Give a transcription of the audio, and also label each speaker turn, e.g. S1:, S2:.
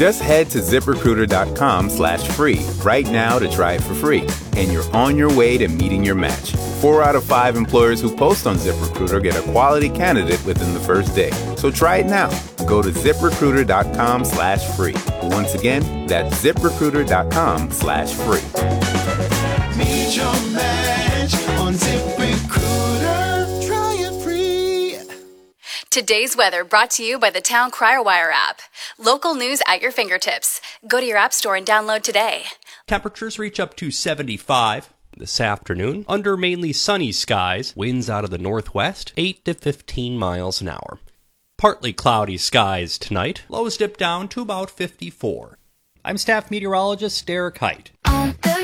S1: Just head to ZipRecruiter.com/free right now to try it for free, and you're on your way to meeting your match. 4 out of 5 employers who post on ZipRecruiter get a quality candidate within the first day. So try it now. Go to ZipRecruiter.com/free. Once again, that's ZipRecruiter.com/free.
S2: Meet your match on ZipRecruiter. Try it free.
S3: Today's weather brought to you by the Town Crier Wire app. Local news at your fingertips. Go to your app store and download today.
S4: Temperatures reach up to 75 this afternoon under mainly sunny skies. Winds out of the northwest, 8 to 15 miles an hour. Partly cloudy skies tonight. Lows dip down to about 54. I'm staff meteorologist Derek Height.